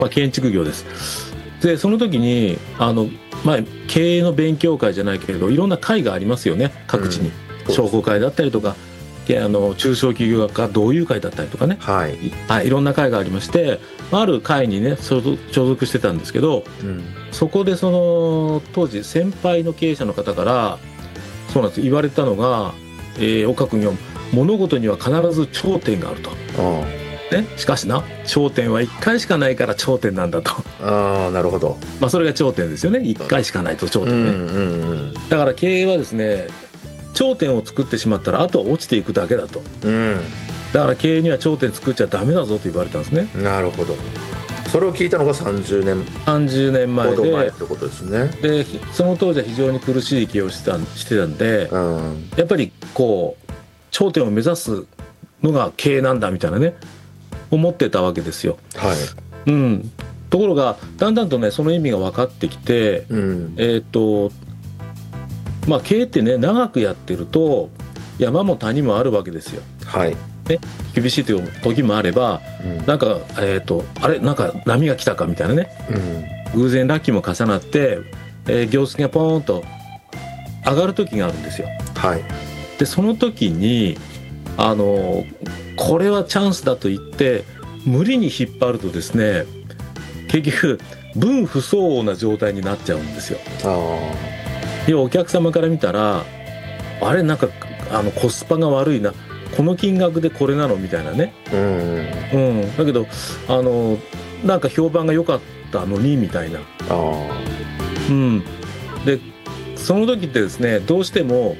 建築業です。でその時に経営の勉強会じゃないけれどいろんな会がありますよね、各地に、商工会だったりとか中小企業家同友会だったりとかね、いろんな会がありまして、ある会にね所属してたんですけど、そこでその当時先輩の経営者の方からそうなんです言われたのが、岡君よ、物事には必ず頂点があると、しかしな、頂点は1回しかないから頂点なんだと。 なるほど。 それが頂点ですよね、1回しかないと頂点ね、だから経営はですね、頂点を作ってしまったらあとは落ちていくだけだと、だから経営には頂点作っちゃダメだぞと言われたんですね。 なるほど。それを聞いたのが30年前で、 ほど前ってことですね。 でその当時は非常に苦しい経営をしてたんで、やっぱりこう頂点を目指すのが経営なんだみたいなね思ってたわけですよ。ところがだんだんとねその意味が分かってきて、経営ってね長くやってると山も谷もあるわけですよ。厳しいという時もあれば、なんかあれなんか波が来たかみたいなね、偶然ラッキーも重なって、業績がポーンと上がる時があるんですよ。でその時にこれはチャンスだと言って無理に引っ張るとですね、結局分不相応な状態になっちゃうんですよ。要はお客様から見たらあれなんかコスパが悪いな、この金額でこれなのみたいなね、だけどなんか評判が良かったのにみたいな、でその時ってですねどうしても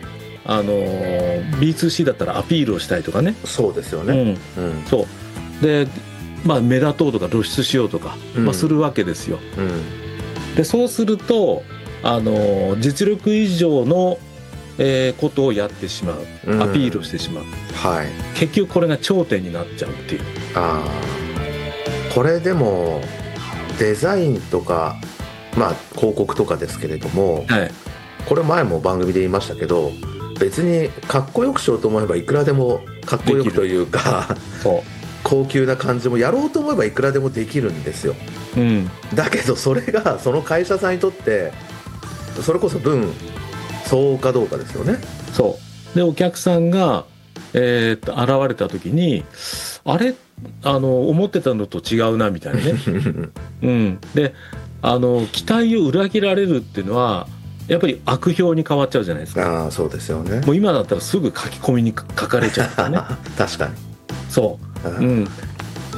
B2C だったらアピールをしたいとかね。 そうですよね、 そうで目立とうとか露出しようとか、するわけですよ。でそうすると実力以上のことをやってしまう、アピールをしてしまう、結局これが頂点になっちゃうっていう。 これでもデザインとか広告とかですけれども、これ前も番組で言いましたけど、別にかっこよくしようと思えばいくらでもかっこよくというか高級な感じもやろうと思えばいくらでもできるんですよ、だけどそれがその会社さんにとってそれこそ分相応かどうかですよね。 そうでお客さんが、現れた時にあれ思ってたのと違うなみたいなね、で期待を裏切られるっていうのはやっぱり悪評に変わっちゃうじゃないですか。 そうですよね。 もう今だったらすぐ書き込みに書かれちゃうからね確かにそう、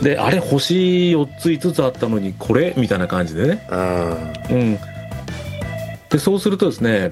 であれ星4つ5つあったのにこれみたいな感じでね、でそうするとですね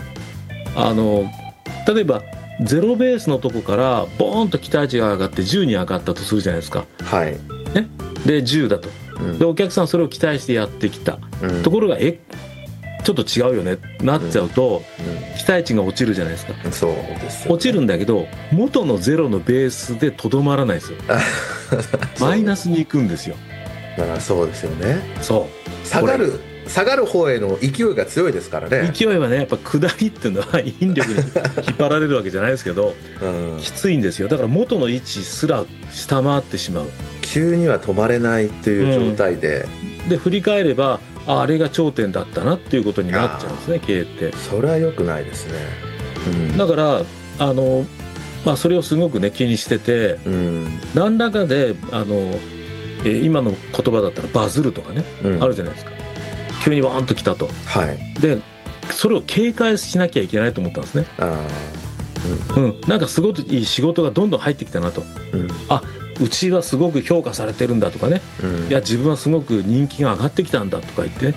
例えばゼロベースのとこからボーンと期待値が上がって10に上がったとするじゃないですか、で10だと、でお客さんそれを期待してやってきた、ところがちょっと違うよねなっちゃうと、期待値が落ちるじゃないですか。 そうですよね。 落ちるんだけど元のゼロのベースでとどまらないですよマイナスに行くんですよ。 だからそうですよね。下がる方への勢いが強いですからね。 勢いはねやっぱ下りっていうのは引力に引っ張られるわけじゃないですけど、きついんですよ。だから元の位置すら下回ってしまう。 急には止まれないっていう状態で、 で振り返ればあれが頂点だったなっていうことになっちゃうんですね、経営って。 それは良くないですね、 だからそれをすごくね気にしてて、何らかで今の言葉だったらバズるとかね、あるじゃないですか。急にワーンと来たと、でそれを警戒しなきゃいけないと思ったんですね。なんかすごくいい仕事がどんどん入ってきたなと、うちはすごく評価されてるんだとかね、いや自分はすごく人気が上がってきたんだとか言ってね、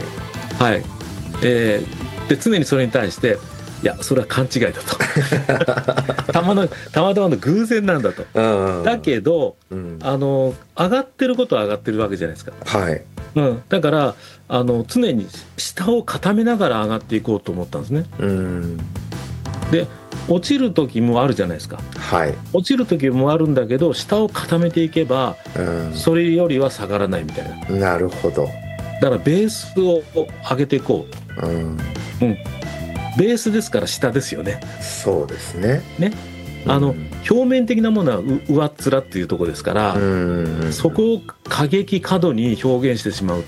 で常にそれに対していやそれは勘違いだとたまたまの偶然なんだと、だけど、上がってることは上がってるわけじゃないですか。だから常に下を固めながら上がっていこうと思ったんですね。で落ちる時もあるじゃないですか、落ちる時もあるんだけど下を固めていけば、それよりは下がらないみたいな。 なるほど。 だからベースを上げていこう、ベースですから下ですよね。 そうですね。 表面的なものは上っ面っていうところですから、そこを過激過度に表現してしまう